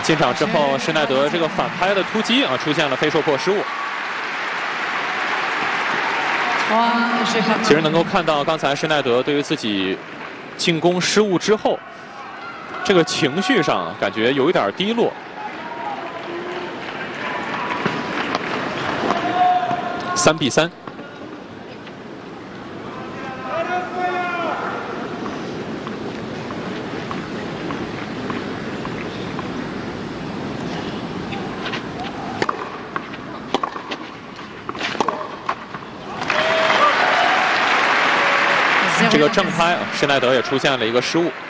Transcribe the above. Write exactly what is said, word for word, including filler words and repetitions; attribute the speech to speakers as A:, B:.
A: 进场之后，施耐德这个反拍的突击啊，出现了非受迫失误。其实能够看到，刚才施耐德对于自己进攻失误之后，这个情绪上感觉有一点低落。三比三。 这个正拍，施耐德也出现了一个失误。